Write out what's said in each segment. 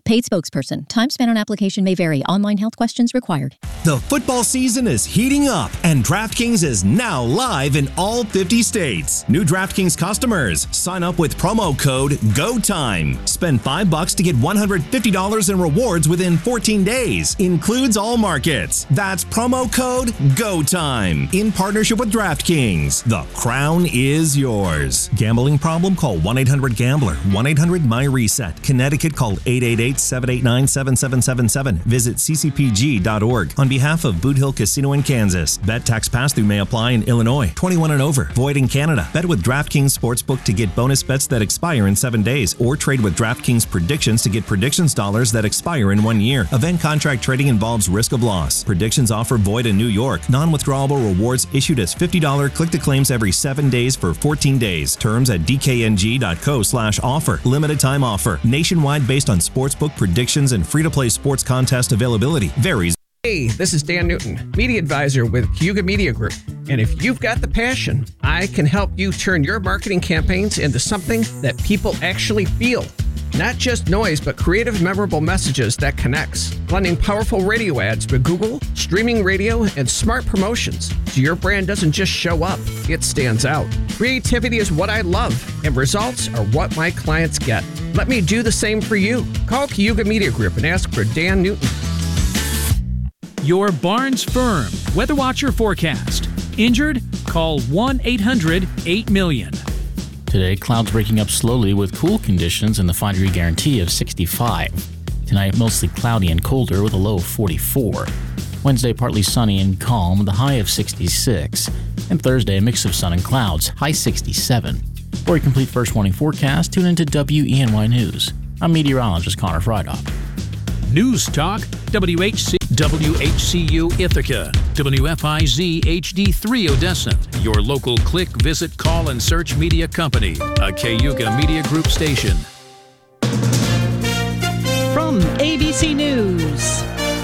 Paid spokesperson. Time spent on application may vary. Online health questions required. The football season is heating up, and DraftKings is now live in all 50 states. New DraftKings customers, sign up with promo code GOTIME. Spend $5 to get $150 in rewards within 14 days. Includes all markets. That's promo code GOTIME. In partnership with DraftKings. The crown is yours. Gambling problem? Call 1-800-GAMBLER. 1-800-MY-RESET. Connecticut, call 888-789-7777. Visit ccpg.org. On behalf of Boot Hill Casino in Kansas. Bet tax pass-through may apply in Illinois. 21 and over. Void in Canada. Bet with DraftKings Sportsbook to get bonus bets that expire in 7 days. Or trade with DraftKings Predictions to get predictions dollars that expire in 1 year. Event contract trading involves risk of loss. Predictions offer void in New York. Non-withdrawable rewards issued as $50 click-to-claims every 7 days for 14 days. Terms at dkng.co/offer. Limited time offer. Nationwide based on sportsbook predictions and free-to-play sports contest availability. Varies. Hey, this is Dan Newton, media advisor with Cayuga Media Group. And if you've got the passion, I can help you turn your marketing campaigns into something that people actually feel. Not just noise, but creative, memorable messages that connects. Blending powerful radio ads with Google, streaming radio, and smart promotions. So your brand doesn't just show up, it stands out. Creativity is what I love, and results are what my clients get. Let me do the same for you. Call Cayuga Media Group and ask for Dan Newton. Your Barnes Firm Weather Watcher forecast. Injured? Call 1-800-8-million. Today, clouds breaking up slowly with cool conditions and the 5-degree guarantee of 65. Tonight, mostly cloudy and colder with a low of 44. Wednesday, partly sunny and calm with a high of 66. And Thursday, a mix of sun and clouds, high 67. For a complete first warning forecast, tune into WENY News. I'm meteorologist Connor Frydop. News Talk, WHCU Ithaca, WFIZ HD3 Odessa, your local click, visit, call, and search media company, a Cayuga Media Group station. From ABC News,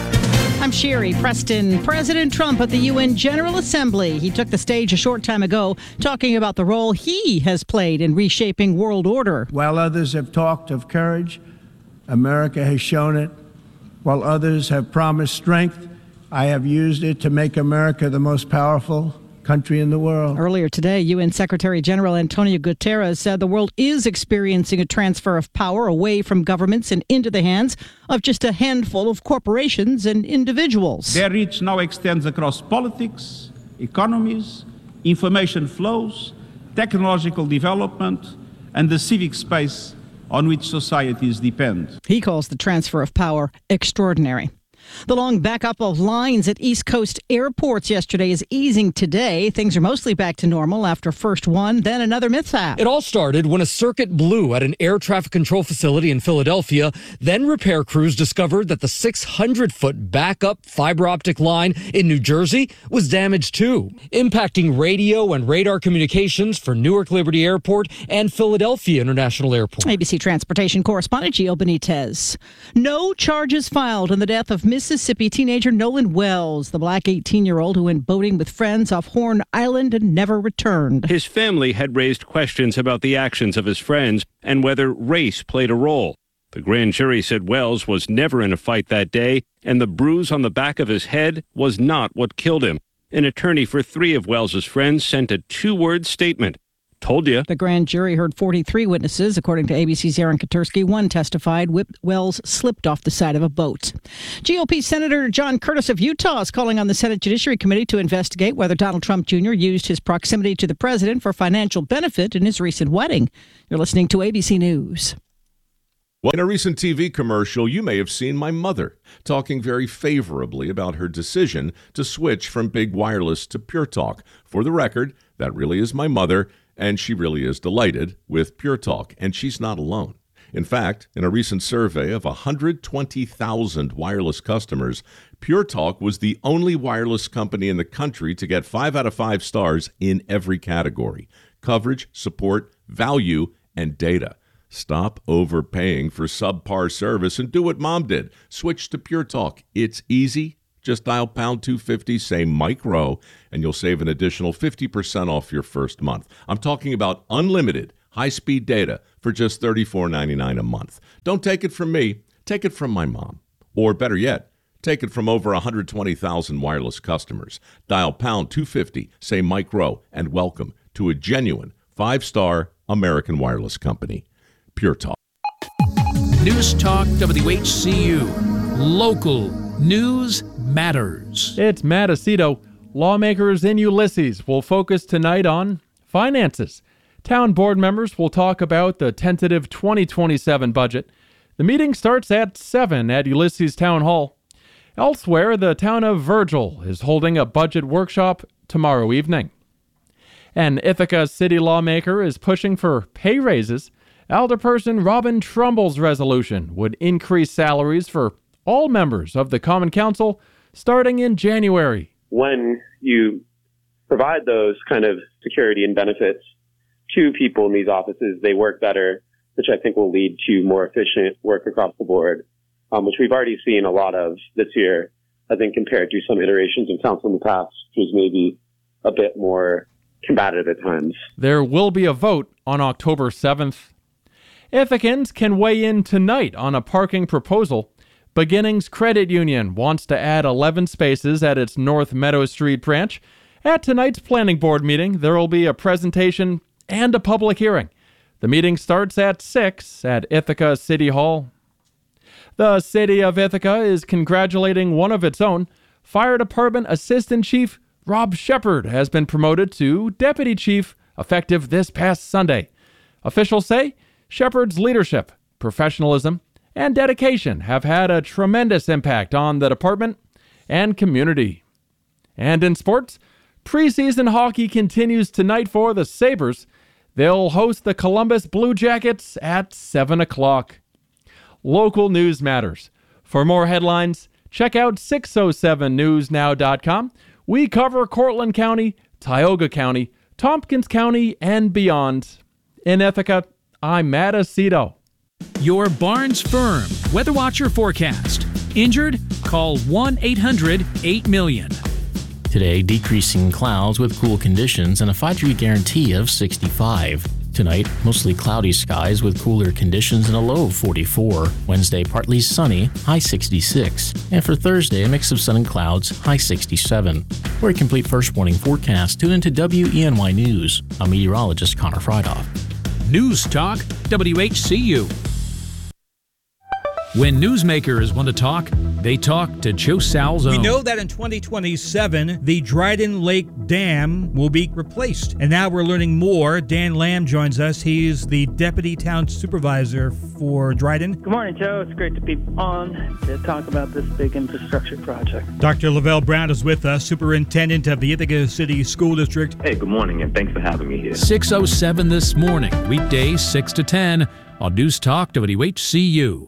I'm Sherry Preston. President Trump at the UN General Assembly. He took the stage a short time ago talking about the role he has played in reshaping world order. While others have talked of courage, America has shown it. While others have promised strength, I have used it to make America the most powerful country in the world. Earlier today, UN Secretary General Antonio Guterres said the world is experiencing a transfer of power away from governments and into the hands of just a handful of corporations and individuals. Their reach now extends across politics, economies, information flows, technological development, and the civic space on which societies depend. He calls the transfer of power extraordinary. The long backup of lines at East Coast airports yesterday is easing today. Things are mostly back to normal after first one, then another mishap. It all started when a circuit blew at an air traffic control facility in Philadelphia. Then repair crews discovered that the 600-foot backup fiber optic line in New Jersey was damaged too, impacting radio and radar communications for Newark Liberty Airport and Philadelphia International Airport. ABC Transportation correspondent Gio Benitez. No charges filed in the death of Mississippi teenager Nolan Wells, the black 18-year-old who went boating with friends off Horn Island and never returned. His family had raised questions about the actions of his friends and whether race played a role. The grand jury said Wells was never in a fight that day, and the bruise on the back of his head was not what killed him. An attorney for 3 of Wells's friends sent a 2-word statement. Told you. The grand jury heard 43 witnesses. According to ABC's Aaron Katersky, one testified Wells slipped off the side of a boat. GOP Senator John Curtis of Utah is calling on the Senate Judiciary Committee to investigate whether Donald Trump Jr. used his proximity to the president for financial benefit in his recent wedding. You're listening to ABC News. Well, in a recent TV commercial, you may have seen my mother talking very favorably about her decision to switch from big wireless to Pure Talk. For the record, that really is my mother, and she really is delighted with Pure Talk, and she's not alone. In fact, in a recent survey of 120,000 wireless customers, Pure Talk was the only wireless company in the country to get 5 out of 5 stars in every category: coverage, support, value, and data. Stop overpaying for subpar service and do what Mom did. Switch to Pure Talk. It's easy. Just dial pound 250, say Mike Rowe, and you'll save an additional 50% off your first month. I'm talking about unlimited high-speed data for just $34.99 a month. Don't take it from me. Take it from my mom. Or better yet, take it from over 120,000 wireless customers. Dial pound 250, say Mike Rowe, and welcome to a genuine 5-star American wireless company. Pure Talk. News Talk WHCU. Local news matters. It's Matt Aceto. Lawmakers in Ulysses will focus tonight on finances. Town board members will talk about the tentative 2027 budget. The meeting starts at 7 at Ulysses Town Hall. Elsewhere, the town of Virgil is holding a budget workshop tomorrow evening. An Ithaca city lawmaker is pushing for pay raises. Alderperson Robin Trumbull's resolution would increase salaries for all members of the Common Council starting in January. When you provide those kind of security and benefits to people in these offices, they work better, which I think will lead to more efficient work across the board, which we've already seen a lot of this year, I think, compared to some iterations of council in the past, which was maybe a bit more combative at times. There will be a vote on October 7th. Ithacans can weigh in tonight on a parking proposal. Beginnings Credit Union wants to add 11 spaces at its North Meadow Street branch. At tonight's planning board meeting, there will be a presentation and a public hearing. The meeting starts at 6 at Ithaca City Hall. The city of Ithaca is congratulating one of its own. Fire Department Assistant Chief Rob Shepard has been promoted to Deputy Chief effective this past Sunday. Officials say Shepard's leadership, professionalism, and dedication have had a tremendous impact on the department and community. And in sports, preseason hockey continues tonight for the Sabres. They'll host the Columbus Blue Jackets at 7 o'clock. Local news matters. For more headlines, check out 607newsnow.com. We cover Cortland County, Tioga County, Tompkins County, and beyond. In Ithaca, I'm Matt Aceto. Your Barnes Firm Weather Watcher forecast. Injured? Call 1-800-8-million. Today, decreasing clouds with cool conditions and a 5-degree guarantee of 65. Tonight, mostly cloudy skies with cooler conditions and a low of 44. Wednesday, partly sunny, high 66. And for Thursday, a mix of sun and clouds, high 67. For a complete first warning forecast, tune into WENY News. I'm meteorologist Connor Frydhoff. News Talk WHCU. When newsmakers want to talk, they talk to Joe Salzone. We know that in 2027, the Dryden Lake Dam will be replaced. And now we're learning more. Dan Lamb joins us. He's the Deputy Town Supervisor for Dryden. Good morning, Joe. It's great to be on to talk about this big infrastructure project. Dr. Lavelle Brown is with us, Superintendent of the Ithaca City School District. Hey, good morning, and thanks for having me here. 6:07 this morning, weekdays 6 to 10 on News Talk WHCU.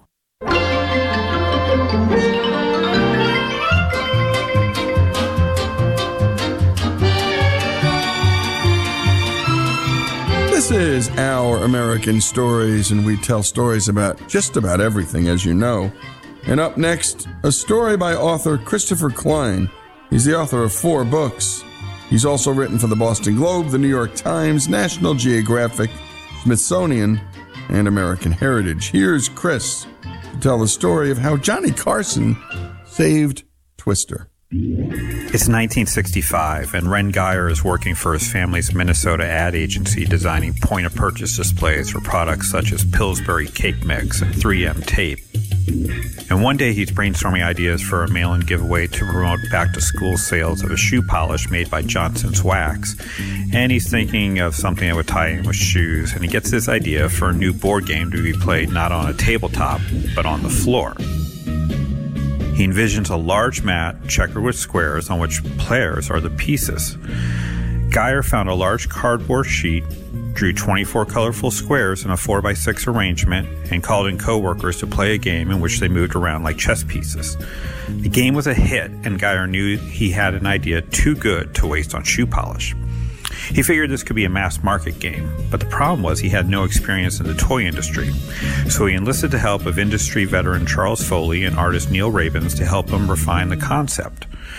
This is Our American Stories, and we tell stories about just about everything, as you know. And up next, a story by author Christopher Klein. He's the author of 4 books. He's also written for the Boston Globe, the New York Times, National Geographic, Smithsonian, and American Heritage. Here's Chris to tell the story of how Johnny Carson saved Twister. It's 1965, and Ren Geyer is working for his family's Minnesota ad agency designing point-of-purchase displays for products such as Pillsbury cake mix and 3M tape. And one day he's brainstorming ideas for a mail-in giveaway to promote back-to-school sales of a shoe polish made by Johnson's Wax. And he's thinking of something that would tie in with shoes, and he gets this idea for a new board game to be played not on a tabletop, but on the floor. He envisions a large mat checkered with squares on which players are the pieces. Geyer found a large cardboard sheet, drew 24 colorful squares in a 4x6 arrangement, and called in co-workers to play a game in which they moved around like chess pieces. The game was a hit, and Geyer knew he had an idea too good to waste on shoe polish. He figured this could be a mass market game, but the problem was he had no experience in the toy industry. So he enlisted the help of industry veteran Charles Foley and artist Neil Rabins to help him refine the concept.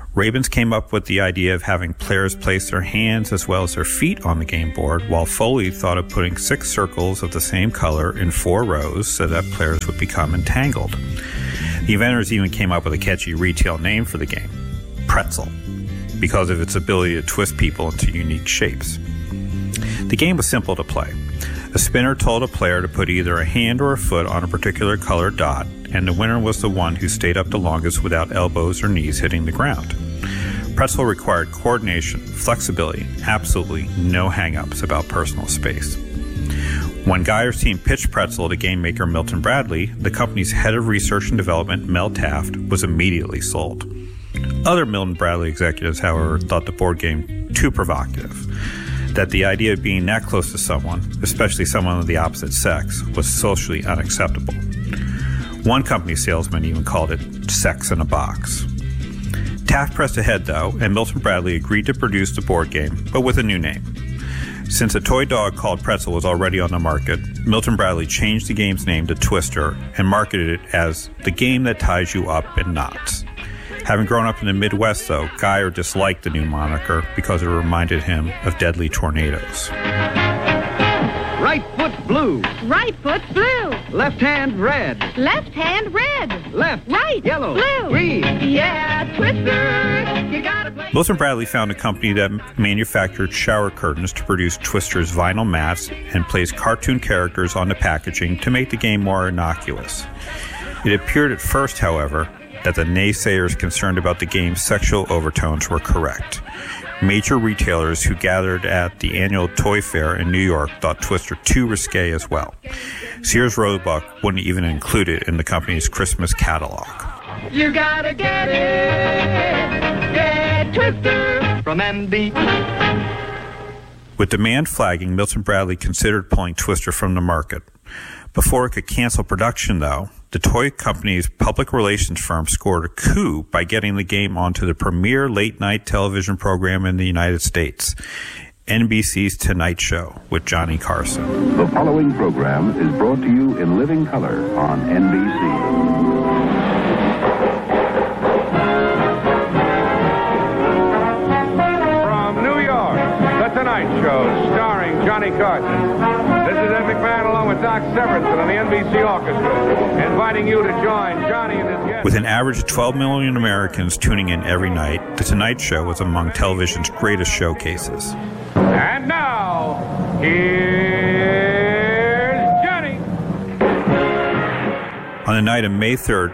Rabins came up with the idea of having players place their hands as well as their feet on the game board, while Foley thought of putting 6 circles of the same color in 4 rows so that players would become entangled. The inventors even came up with a catchy retail name for the game, Pretzel, because of its ability to twist people into unique shapes. The game was simple to play. A spinner told a player to put either a hand or a foot on a particular colored dot, and the winner was the one who stayed up the longest without elbows or knees hitting the ground. Pretzel required coordination, flexibility, and absolutely no hang-ups about personal space. When Geyer's team pitched Pretzel to game maker Milton Bradley, the company's head of research and development, Mel Taft, was immediately sold. Other Milton Bradley executives, however, thought the board game too provocative, that the idea of being that close to someone, especially someone of the opposite sex, was socially unacceptable. One company salesman even called it sex in a box. Taft pressed ahead, though, and Milton Bradley agreed to produce the board game, but with a new name. Since a toy dog called Pretzel was already on the market, Milton Bradley changed the game's name to Twister and marketed it as the game that ties you up in knots. Having grown up in the Midwest, though, Geyer disliked the new moniker because it reminded him of deadly tornadoes. Right foot blue. Right foot blue. Left hand red. Left hand red. Left. Right. Yellow. Blue. Green. Yeah, Twister. You gotta play. Milton Bradley found a company that manufactured shower curtains to produce Twister's vinyl mats and placed cartoon characters on the packaging to make the game more innocuous. It appeared at first, however, that the naysayers concerned about the game's sexual overtones were correct. Major retailers who gathered at the annual Toy Fair in New York thought Twister too risque as well. Sears Roebuck wouldn't even include it in the company's Christmas catalog. You gotta get it. Get Twister from NB. With demand flagging, Milton Bradley considered pulling Twister from the market. Before it could cancel production, though, the toy company's public relations firm scored a coup by getting the game onto the premier late-night television program in the United States, NBC's Tonight Show with Johnny Carson. The following program is brought to you in living color on NBC. From New York, The Tonight Show, starring Johnny Carson. This is Ed McMahon along with Doc Severinsen and the NBC Orchestra, inviting you to join Johnny and his guests. With an average of 12 million Americans tuning in every night, The Tonight Show was among television's greatest showcases. And now, here's Johnny. On the night of May 3rd,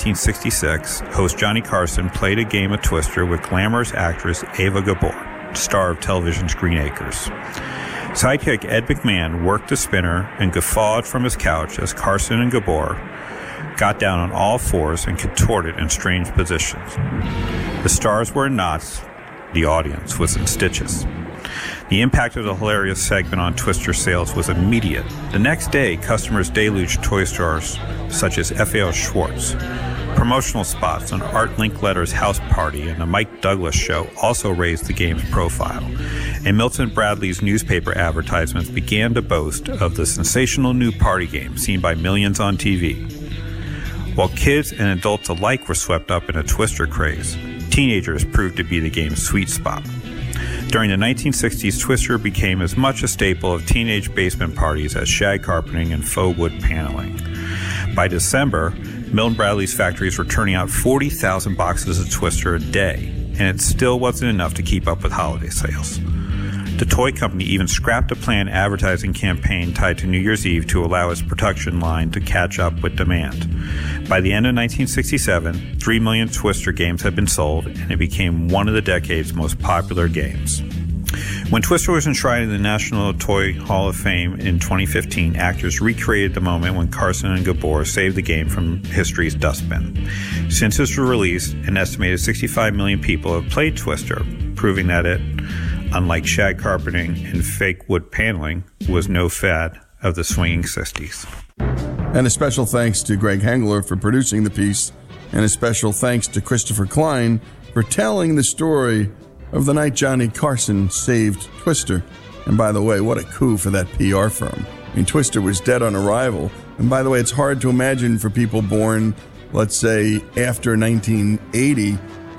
1966, host Johnny Carson played a game of Twister with glamorous actress Ava Gabor, star of television's Green Acres. Sidekick Ed McMahon worked the spinner and guffawed from his couch as Carson and Gabor got down on all fours and contorted in strange positions. The stars were in knots, the audience was in stitches. The impact of the hilarious segment on Twister sales was immediate. The next day, customers deluged toy stores such as F.A.O. Schwartz. Promotional spots on Art Linkletter's house party and the Mike Douglas show also raised the game's profile, and Milton Bradley's newspaper advertisements began to boast of the sensational new party game seen by millions on TV. While kids and adults alike were swept up in a Twister craze, teenagers proved to be the game's sweet spot. During the 1960s, Twister became as much a staple of teenage basement parties as shag carpeting and faux wood paneling. By December, Milton Bradley's factories were turning out 40,000 boxes of Twister a day, and it still wasn't enough to keep up with holiday sales. The toy company even scrapped a planned advertising campaign tied to New Year's Eve to allow its production line to catch up with demand. By the end of 1967, 3 million Twister games had been sold, and it became one of the decade's most popular games. When Twister was enshrined in the National Toy Hall of Fame in 2015, actors recreated the moment when Carson and Gabor saved the game from history's dustbin. Since its release, an estimated 65 million people have played Twister, proving that it, unlike shag carpeting and fake wood paneling, was no fad of the swinging 60s. And a special thanks to Greg Hengler for producing the piece, and a special thanks to Christopher Klein for telling the story of the night Johnny Carson saved Twister. And by the way, what a coup for that PR firm. I mean, Twister was dead on arrival. And by the way, it's hard to imagine for people born, let's say, after 1980,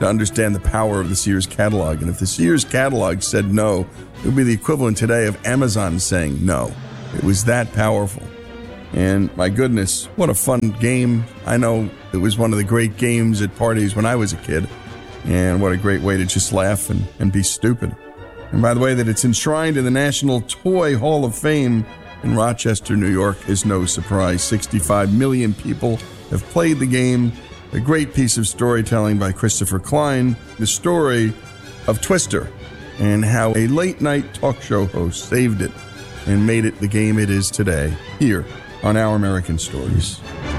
to understand the power of the Sears catalog. And if the Sears catalog said no, it would be the equivalent today of Amazon saying no. It was that powerful. And my goodness, what a fun game. I know it was one of the great games at parties when I was a kid. And what a great way to just laugh and be stupid. And by the way, that it's enshrined in the National Toy Hall of Fame in Rochester, New York is no surprise. 65 million people have played the game. A great piece of storytelling by Christopher Klein, the story of Twister and how a late-night talk show host saved it and made it the game it is today, here on Our American Stories.